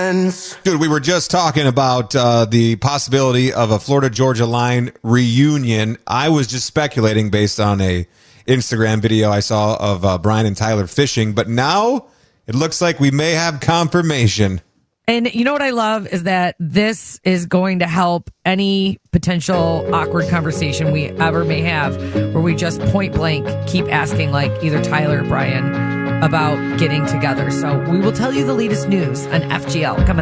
friends. Dude, we were just talking about the possibility of a Florida Georgia Line reunion. I was just speculating based on a Instagram video I saw of Brian and Tyler fishing, but now it looks like we may have confirmation. And you know what I love is that this is going to help any potential awkward conversation we ever may have where we just point blank keep asking like either Tyler or Brian about getting together. So we will tell you the latest news on FGL coming